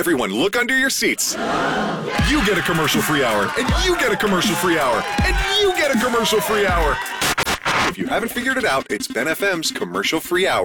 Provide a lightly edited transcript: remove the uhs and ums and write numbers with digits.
Everyone look under your seats. You get a commercial-free hour, and you get a commercial-free hour, and you get a commercial-free hour. If you haven't figured it out, it's Ben FM's commercial-free hour.